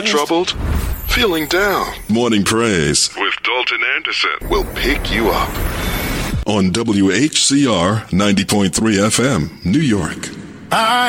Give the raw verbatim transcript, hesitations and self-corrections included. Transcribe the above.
Troubled? Feeling down? Morning Praise with Dalton Anderson will pick you up on W H C R ninety point three F M, New York. I